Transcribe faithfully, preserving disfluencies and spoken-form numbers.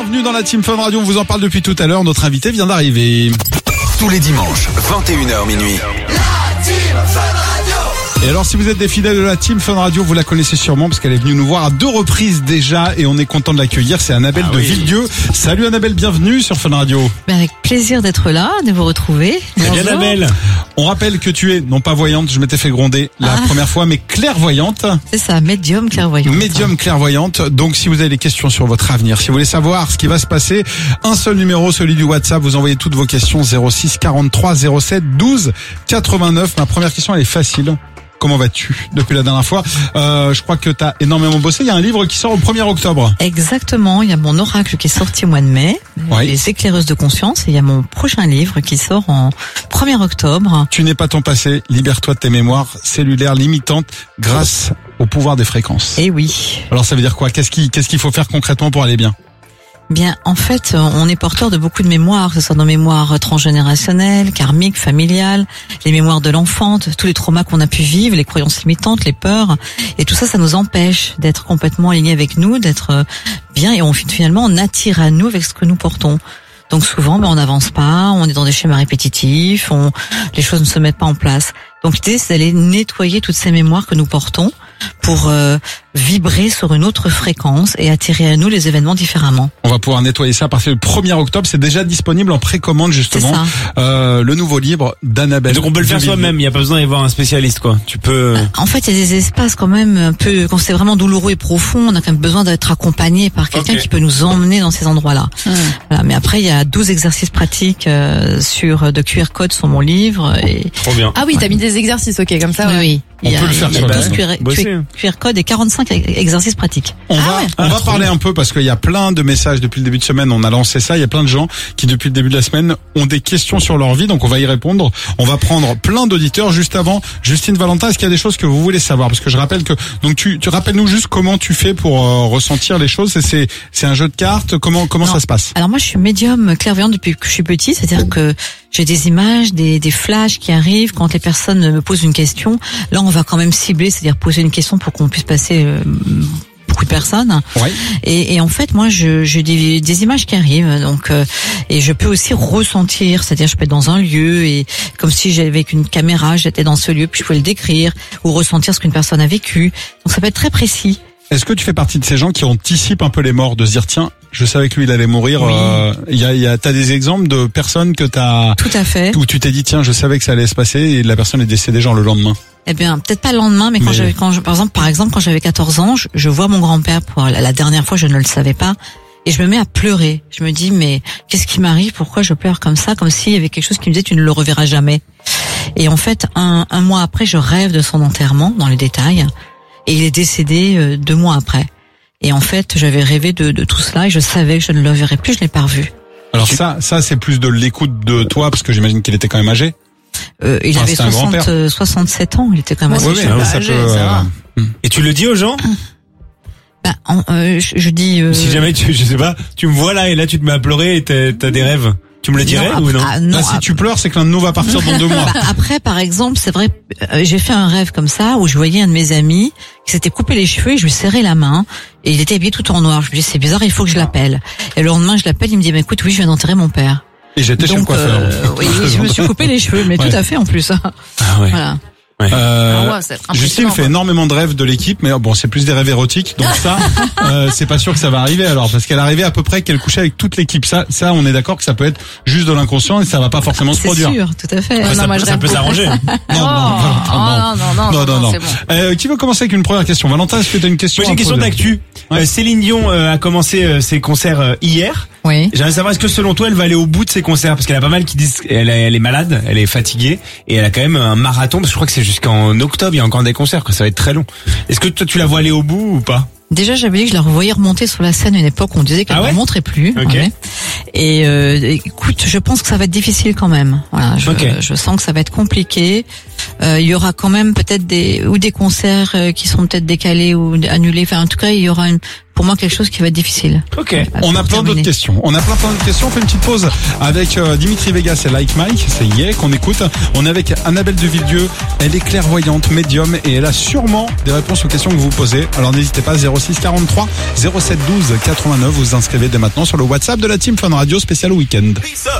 Bienvenue dans la Team Fun Radio, on vous en parle depuis tout à l'heure, notre invité vient d'arriver. Tous les dimanches, vingt et une heures minuit. La Team Fun Radio. Et alors si vous êtes des fidèles de la Team Fun Radio, vous la connaissez sûrement parce qu'elle est venue nous voir à deux reprises déjà et on est content de l'accueillir, c'est Annabelle ah, de oui. Villedieu. Salut Annabelle, bienvenue sur Fun Radio. Ben avec plaisir d'être là, de vous retrouver. Salut Annabelle. On rappelle que tu es, non pas voyante, je m'étais fait gronder la ah. première fois, mais clairvoyante. C'est ça, médium clairvoyante. Médium clairvoyante. Donc si vous avez des questions sur votre avenir, si vous voulez savoir ce qui va se passer, un seul numéro, celui du WhatsApp, vous envoyez toutes vos questions zéro six quarante-trois zéro sept douze quatre-vingt-neuf. Ma première question, elle est facile. Comment vas-tu depuis la dernière fois? euh, Je crois que tu as énormément bossé. Il y a un livre qui sort au premier octobre. Exactement, il y a mon oracle qui est sorti au mois de mai, oui. Les éclaireuses de conscience, et il y a mon prochain livre qui sort en premier octobre. Tu n'es pas ton passé, libère-toi de tes mémoires cellulaires limitantes grâce au pouvoir des fréquences. Eh oui. Alors ça veut dire quoi? Qu'est-ce qu'il qu'est-ce qu'il faut faire concrètement pour aller bien? Bien, en fait, on est porteur de beaucoup de mémoires, que ce soit nos mémoires transgénérationnelles, karmiques, familiales, les mémoires de l'enfance, tous les traumas qu'on a pu vivre, les croyances limitantes, les peurs, et tout ça, ça nous empêche d'être complètement alignés avec nous, d'être bien, et on finalement on attire à nous avec ce que nous portons. Donc souvent, ben, on n'avance pas, on est dans des schémas répétitifs, on, les choses ne se mettent pas en place. Donc l'idée, c'est d'aller nettoyer toutes ces mémoires que nous portons pour euh, vibrer sur une autre fréquence et attirer à nous les événements différemment. On va pouvoir nettoyer ça à partir du premier octobre. C'est déjà disponible en précommande justement. Euh, le nouveau livre d'Annabelle. Donc on peut le faire soi-même. Il n'y a pas besoin d'y voir un spécialiste, quoi. Tu peux. En fait, il y a des espaces quand même un peu quand c'est vraiment douloureux et profond. On a quand même besoin d'être accompagné par quelqu'un okay. qui peut nous emmener dans ces endroits-là. Mmh. Voilà. Mais après, il y a douze exercices pratiques euh, sur de Q R code sur mon livre. Et... Trop bien. Ah oui, t'as mis des exercices, ok, comme ça. Oui. oui. On il y a, peut le faire il y a douze Q R codes et quarante-cinq exercices pratiques. On ah va, ouais. on va parler un peu parce qu'il y a plein de messages depuis le début de semaine. On a lancé ça. Il y a plein de gens qui depuis le début de la semaine ont des questions sur leur vie. Donc on va y répondre. On va prendre plein d'auditeurs. Juste avant, Justine Valentin, est-ce qu'il y a des choses que vous voulez savoir? Parce que je rappelle que, donc tu, tu rappelles-nous juste comment tu fais pour euh, ressentir les choses. C'est, c'est un jeu de cartes. Comment, comment non. ça se passe? Alors moi, je suis médium clairvoyante depuis que je suis petit. C'est-à-dire que j'ai des images, des, des flashs qui arrivent quand les personnes me posent une question. Là, on va quand même cibler, c'est-à-dire poser une question pour qu'on puisse passer euh, beaucoup de personnes. Ouais. Et, et en fait, moi, je j'ai des, des images qui arrivent, donc euh, et je peux aussi ressentir, c'est-à-dire je peux être dans un lieu et comme si j'avais avec une caméra, j'étais dans ce lieu, puis je pouvais le décrire ou ressentir ce qu'une personne a vécu. Donc ça peut être très précis. Est-ce que tu fais partie de ces gens qui anticipent un peu les morts, de se dire tiens, je savais que lui il allait mourir. Oui. Euh, y a, y a, t'as des exemples de personnes que t'as tout à fait où tu t'es dit tiens, je savais que ça allait se passer et la personne est décédée genre le lendemain. Eh bien, peut-être pas le lendemain, mais quand mais... j'avais, quand je, par exemple, par exemple, quand j'avais quatorze ans, je, je vois mon grand-père pour la, la dernière fois, je ne le savais pas, et je me mets à pleurer. Je me dis mais qu'est-ce qui m'arrive? Pourquoi je pleure comme ça, comme s'il y avait quelque chose qui me disait tu ne le reverras jamais. Et en fait, un, un mois après, je rêve de son enterrement dans les détails, et il est décédé euh, deux mois après. Et en fait, j'avais rêvé de, de tout cela et je savais que je ne le verrais plus, je l'ai pas revu. Alors ça, ça c'est plus de l'écoute de toi, parce que j'imagine qu'il était quand même âgé. Euh, il enfin, avait soixante, euh, soixante-sept ans, il était quand même assez âgé. Ouais, ça âgé, peut, ça euh... Et tu le dis aux gens? Bah, en, euh, je, je dis. Euh... Si jamais tu, je sais pas, tu me vois là et là tu te mets à pleurer et t'as, t'as des rêves. Tu me le dirais non, ou non? Ah, non là, si après... tu pleures, c'est que l'un de nous va partir dans deux mois. Bah, après, par exemple, c'est vrai, euh, j'ai fait un rêve comme ça où je voyais un de mes amis qui s'était coupé les cheveux et je lui serrais la main et il était habillé tout en noir. Je me dis c'est bizarre, il faut que je l'appelle. Et le lendemain, je l'appelle, il me dit bah écoute, oui, je viens d'enterrer mon père. Et j'étais chez le coiffeur. Euh, oui, je me suis coupé les cheveux, mais ouais. tout à fait en plus. Ah ouais. Voilà. Ouais. Euh, ah ouais, Justine fait énormément de rêves de l'équipe, mais bon, c'est plus des rêves érotiques, donc ça, euh, c'est pas sûr que ça va arriver alors, parce qu'elle arrivait à peu près qu'elle couchait avec toute l'équipe. Ça, ça, on est d'accord que ça peut être juste de l'inconscient et ça va pas forcément se produire. C'est sûr, tout à fait. Ouais, non, ça, moi, ça peut s'arranger. Non, non, non, non, non, non, non, non, c'est bon. Euh, qui veut commencer avec une première question? Valentin, est-ce que tu as une question? Moi, j'ai une question d'actu. Ouais. Euh, Céline Dion euh, a commencé euh, ses concerts euh, hier. Oui. J'aimerais savoir, est-ce que selon toi, elle va aller au bout de ses concerts? Parce qu'elle a pas mal qui disent qu'elle elle est malade, elle est fatiguée, et elle a quand même un marathon, parce que je crois que c'est jusqu'en octobre, il y a encore des concerts, que ça va être très long. Est-ce que toi, tu la vois aller au bout ou pas? Déjà, j'avais dit que je la revoyais remonter sur la scène à une époque où on disait qu'elle ah ouais ne remonterait plus. Okay. Ouais. Et euh, écoute, je pense que ça va être difficile quand même. Voilà, je, okay. je sens que ça va être compliqué. euh, il y aura quand même peut-être des ou des concerts euh, qui seront peut-être décalés ou annulés. Enfin, en tout cas, il y aura une, pour moi quelque chose qui va être difficile. Ok. On a plein d'autres questions. On a plein plein d'autres questions. On fait une petite pause avec euh, Dimitri Vegas et Like Mike. C'est Yeah qu'on écoute. On est avec Annabelle de Villedieu. Elle est clairvoyante, médium, et elle a sûrement des réponses aux questions que vous vous posez. Alors n'hésitez pas, zéro six quarante-trois zéro sept douze quatre-vingt-neuf. Vous vous inscrivez dès maintenant sur le WhatsApp de la Team Fun Radio spécial week-end.